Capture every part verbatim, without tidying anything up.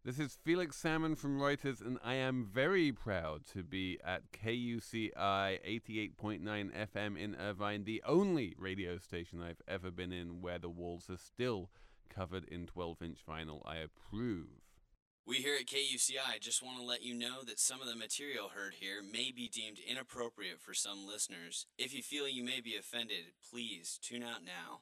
This is Felix Salmon from Reuters, and I am very proud to be at K U C I eighty-eight point nine F M in Irvine, the only radio station I've ever been in where the walls are still covered in twelve-inch vinyl. I approve. We here at K U C I just want to let you know that some of the material heard here may be deemed inappropriate for some listeners. If you feel you may be offended, please tune out now.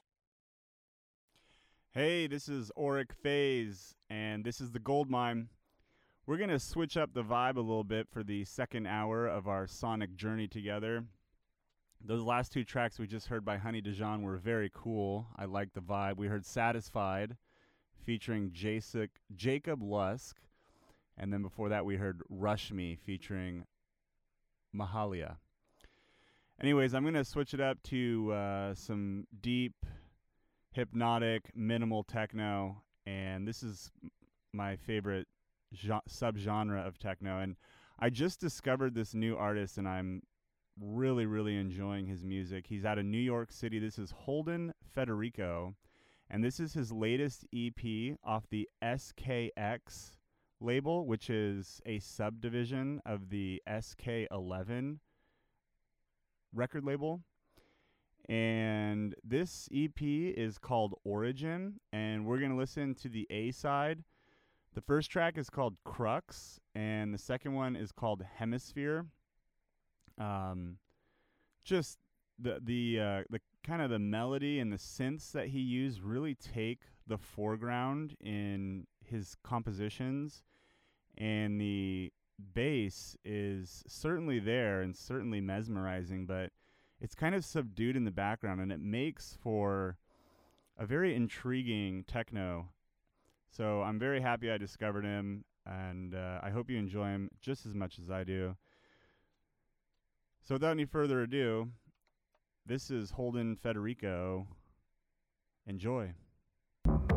Hey, this is Auric Faze, and this is the Gold Mine. We're going to switch up the vibe a little bit for the second hour of our sonic journey together. Those last two tracks we just heard by Honey Dijon were very cool. I like the vibe. We heard Satisfied, featuring Jasic, Jacob Lusk, and then before that we heard Rush Me, featuring Mahalia. Anyways, I'm going to switch it up to uh, some deep, hypnotic, minimal techno, and this is my favorite jo- subgenre of techno. And I just discovered this new artist, and I'm really, really enjoying his music. He's out of New York City. This is Holden Federico, and this is his latest E P off the S K X label, which is a subdivision of the S K eleven record label. And this E P is called Origin, and we're going to listen to the A side. The first track is called Crux, and the second one is called Hemisphere. Um, just the the uh, the kind of the melody and the synths that he used really take the foreground in his compositions, and the bass is certainly there and certainly mesmerizing, but it's kind of subdued in the background, and it makes for a very intriguing techno. So I'm very happy I discovered him, and uh, I hope you enjoy him just as much as I do. So without any further ado, this is Holden Federico. Enjoy.